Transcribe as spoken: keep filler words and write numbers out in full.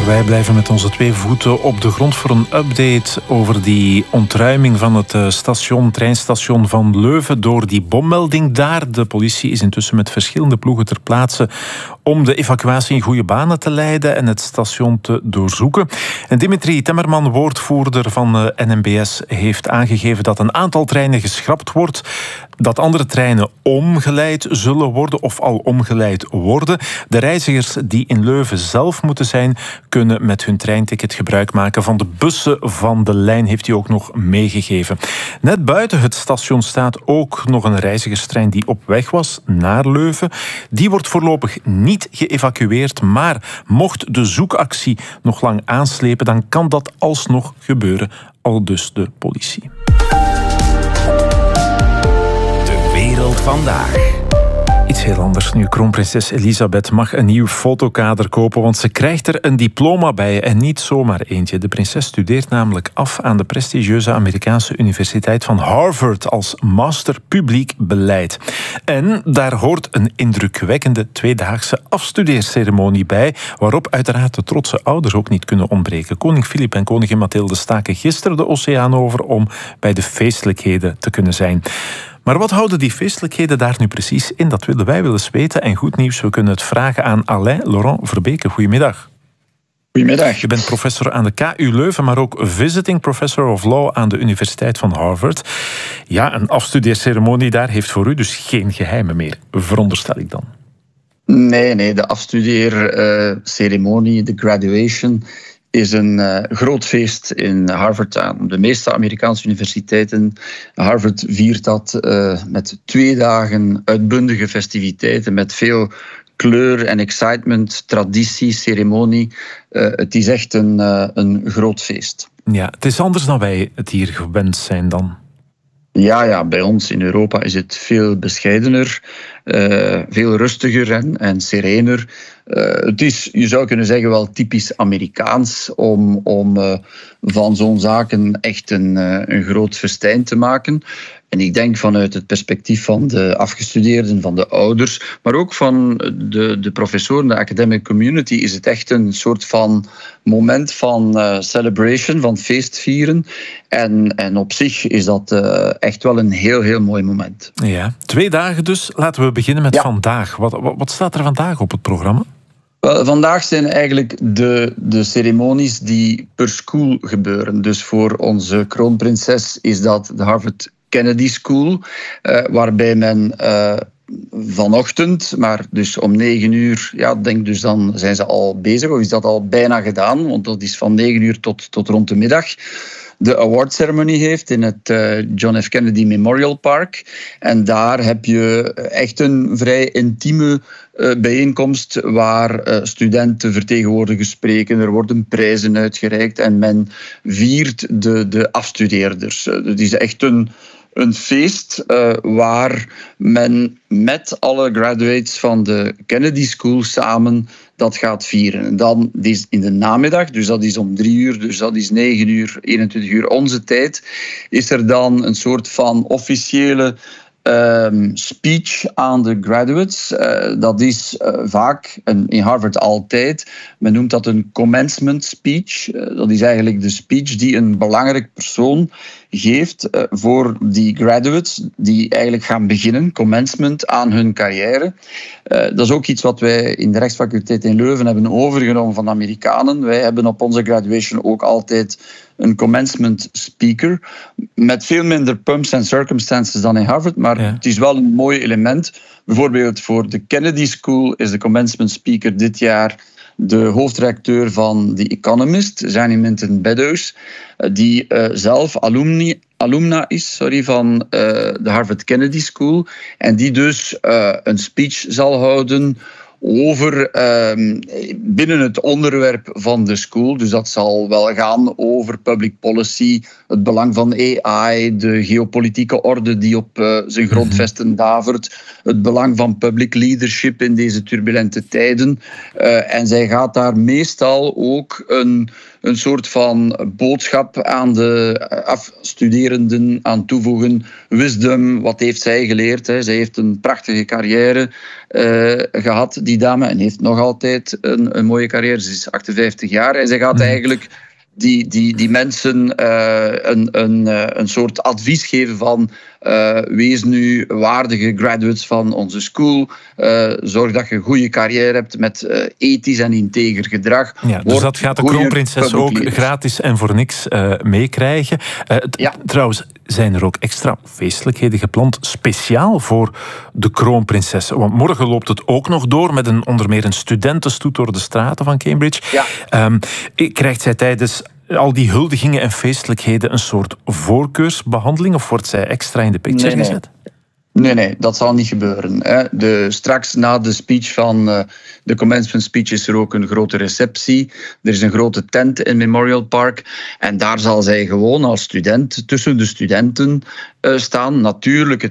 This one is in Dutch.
Maar wij blijven met onze twee voeten op de grond voor een update over die ontruiming van het station, treinstation van Leuven door die bommelding daar. De politie is intussen met verschillende ploegen ter plaatse om de evacuatie in goede banen te leiden en het station te doorzoeken. En Dimitri Temmerman, woordvoerder van N M B S, heeft aangegeven dat een aantal treinen geschrapt wordt, dat andere treinen omgeleid zullen worden of al omgeleid worden. De reizigers die in Leuven zelf moeten zijn, kunnen met hun treinticket gebruik maken van de bussen van de lijn, heeft hij ook nog meegegeven. Net buiten het station staat ook nog een reizigerstrein die op weg was naar Leuven. Die wordt voorlopig niet geëvacueerd, maar mocht de zoekactie nog lang aanslepen, dan kan dat alsnog gebeuren, aldus de politie. De wereld vandaag. Iets heel anders nu. Kroonprinses Elisabeth mag een nieuw fotokader kopen, want ze krijgt er een diploma bij en niet zomaar eentje. De prinses studeert namelijk af aan de prestigieuze Amerikaanse universiteit van Harvard als master publiek beleid. En daar hoort een indrukwekkende tweedaagse afstudeerceremonie bij, waarop uiteraard de trotse ouders ook niet kunnen ontbreken. Koning Filip en koningin Mathilde staken gisteren de oceaan over om bij de feestelijkheden te kunnen zijn. Maar wat houden die feestelijkheden daar nu precies in? Dat willen wij wel eens weten. En goed nieuws, we kunnen het vragen aan Alain Laurent Verbeke. Goedemiddag. Goedemiddag. Je bent professor aan de K U Leuven, maar ook visiting professor of law aan de Universiteit van Harvard. Ja, een afstudeerceremonie daar heeft voor u dus geen geheimen meer, veronderstel ik dan. Nee, nee, de afstudeerceremonie, de graduation, is een uh, groot feest in Harvard. Aan de meeste Amerikaanse universiteiten. Harvard viert dat uh, met twee dagen uitbundige festiviteiten, met veel kleur en excitement, traditie, ceremonie. Uh, het is echt een, uh, een groot feest. Ja, het is anders dan wij het hier gewend zijn dan. Ja, ja, bij ons in Europa is het veel bescheidener, uh, veel rustiger en, en serener. Uh, het is, je zou kunnen zeggen, wel typisch Amerikaans om, om uh, van zo'n zaken echt een, uh, een groot festijn te maken. En ik denk vanuit het perspectief van de afgestudeerden, van de ouders, maar ook van de, de professoren, de academic community, is het echt een soort van moment van uh, celebration, van feestvieren. En, en op zich is dat uh, echt wel een heel, heel mooi moment. Ja, twee dagen dus. Laten we beginnen met ja. vandaag. Wat, wat, wat staat er vandaag op het programma? Wel, vandaag zijn eigenlijk de, de ceremonies die per school gebeuren. Dus voor onze kroonprinses is dat de Harvard Kennedy School, uh, waarbij men uh, vanochtend, maar dus om negen uur, ja, denk dus dan zijn ze al bezig, of is dat al bijna gedaan, want dat is van negen uur tot, tot rond de middag, de award ceremony heeft in het uh, John F. Kennedy Memorial Park. En daar heb je echt een vrij intieme uh, bijeenkomst waar uh, studenten, vertegenwoordigers spreken. Er worden prijzen uitgereikt en men viert de, de afstudeerders. Uh, het is echt een Een feest uh, waar men met alle graduates van de Kennedy School samen dat gaat vieren. En dan is in de namiddag, dus dat is om drie uur, dus dat is negen uur, eenentwintig uur onze tijd, is er dan een soort van officiële Um, speech aan de graduates. Uh, dat is uh, vaak, en in Harvard altijd, men noemt dat een commencement speech. Uh, dat is eigenlijk de speech die een belangrijk persoon geeft uh, voor die graduates die eigenlijk gaan beginnen, commencement, aan hun carrière. Uh, dat is ook iets wat wij in de rechtsfaculteit in Leuven hebben overgenomen van de Amerikanen. Wij hebben op onze graduation ook altijd een commencement speaker, met veel minder pumps en circumstances dan in Harvard, maar ja. Het is wel een mooi element. Bijvoorbeeld voor de Kennedy School is de commencement speaker dit jaar de hoofdredacteur van The Economist, Zanny Minton Beddoes, die uh, zelf alumni, alumna is sorry, van uh, de Harvard Kennedy School en die dus uh, een speech zal houden over um, binnen het onderwerp van de school. Dus dat zal wel gaan over public policy, het belang van A I, de geopolitieke orde die op uh, zijn grondvesten davert, het belang van public leadership in deze turbulente tijden. Uh, en zij gaat daar meestal ook een een soort van boodschap aan de afstuderenden aan toevoegen. Wisdom, wat heeft zij geleerd? Hè? Zij heeft een prachtige carrière uh, gehad, die dame, en heeft nog altijd een, een mooie carrière. Ze is achtenvijftig jaar en zij gaat eigenlijk die, die, die mensen uh, een, een, uh, een soort advies geven van uh, wees nu waardige graduates van onze school. Uh, zorg dat je een goede carrière hebt met uh, ethisch en integer gedrag. Ja, dus dat gaat de kroonprinses ook gratis en voor niks uh, meekrijgen. Uh, ja. Trouwens, zijn er ook extra feestelijkheden gepland speciaal voor de kroonprinses? Want morgen loopt het ook nog door met een, onder meer een studentenstoet door de straten van Cambridge. Ja. Um, krijgt zij tijdens al die huldigingen en feestelijkheden een soort voorkeursbehandeling of wordt zij extra in de picture nee, gezet? Nee. nee, nee, dat zal niet gebeuren. Hè. De, straks na de speech van uh, de commencement speech is er ook een grote receptie. Er is een grote tent in Memorial Park en daar zal zij gewoon als student tussen de studenten uh, staan. Natuurlijk,